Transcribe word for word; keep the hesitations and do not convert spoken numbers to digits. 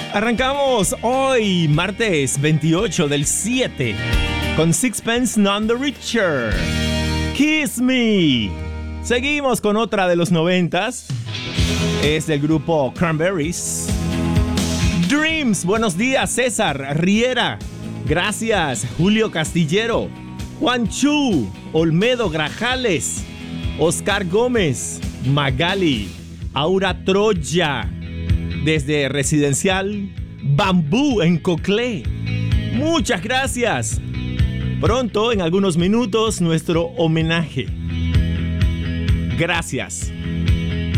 Arrancamos hoy, martes veintiocho del siete, con Sixpence None the Richer. Kiss Me. Seguimos con otra de los noventas. Es del grupo Cranberries. Dreams. Buenos días, César Riera. Gracias, Julio Castillero. Juan Chu, Olmedo Grajales, Oscar Gómez, Magali, Aura Troya, desde Residencial Bambú en Coclé. Muchas gracias. Pronto, en algunos minutos, nuestro homenaje. Gracias.